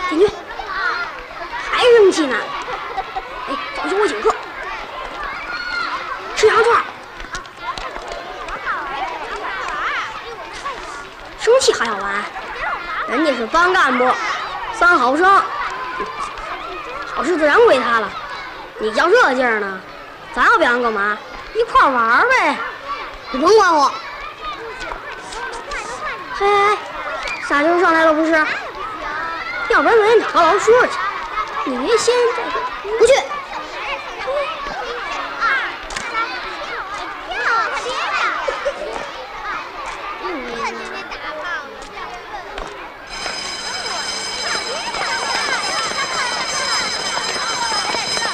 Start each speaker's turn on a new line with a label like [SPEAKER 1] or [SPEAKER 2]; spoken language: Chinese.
[SPEAKER 1] 进去。还生气呢？哎，找去我请客，吃羊串。生气还要玩？人家是班干部，3好生，好事自然归他了。你较这劲儿呢，咱要表扬干嘛？一块玩呗，你甭管我。嘿，傻球上来了不是？要不然咱先找高老师说去。你先不去。